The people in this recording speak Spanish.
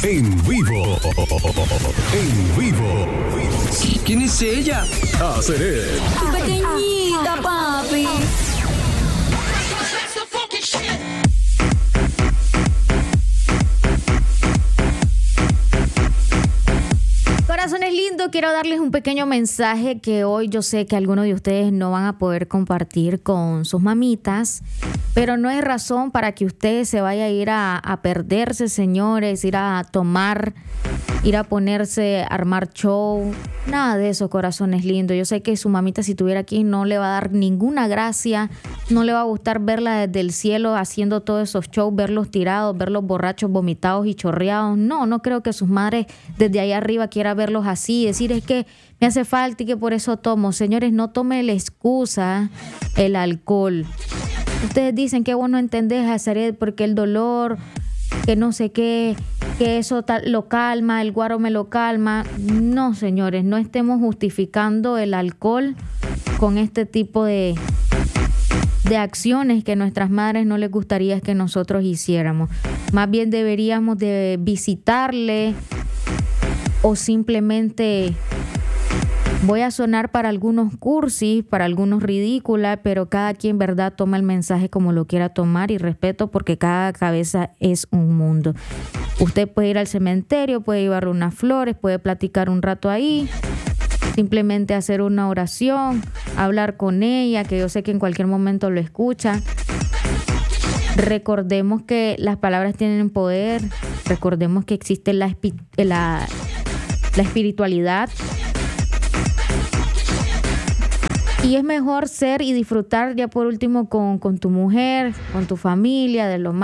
En vivo. En vivo. ¿Quién es ella? Seré. Tu pequeñita, papi. Corazones lindos, quiero darles un pequeño mensaje que hoy yo sé que algunos de ustedes no van a poder compartir con sus mamitas, pero no es razón para que usted se vaya a ir a perderse, señores, ir a tomar, ir a ponerse, a armar show, nada de eso, corazones lindos. Yo sé que su mamita, si estuviera aquí, no le va a dar ninguna gracia, no le va a gustar verla desde el cielo haciendo todos esos shows, verlos tirados, verlos borrachos, vomitados y chorreados. No creo que sus madres desde ahí arriba quieran verlos así, decir es que me hace falta y que por eso tomo. Señores, no tome la excusa el alcohol. Ustedes dicen que vos no entendés, Azaret, porque el dolor, que no sé qué, que eso lo calma, el guaro me lo calma. No, señores, no estemos justificando el alcohol con este tipo de acciones que a nuestras madres no les gustaría que nosotros hiciéramos. Más bien deberíamos de visitarle o simplemente... Voy a sonar para algunos cursis, para algunos ridículas, pero cada quien, verdad, toma el mensaje como lo quiera tomar y respeto porque cada cabeza es un mundo. Usted puede ir al cementerio, puede llevarle unas flores, puede platicar un rato ahí, simplemente hacer una oración, hablar con ella, que yo sé que en cualquier momento lo escucha. Recordemos que las palabras tienen poder, recordemos que existe la espiritualidad. Y es mejor ser y disfrutar ya por último con tu mujer, con tu familia, de lo más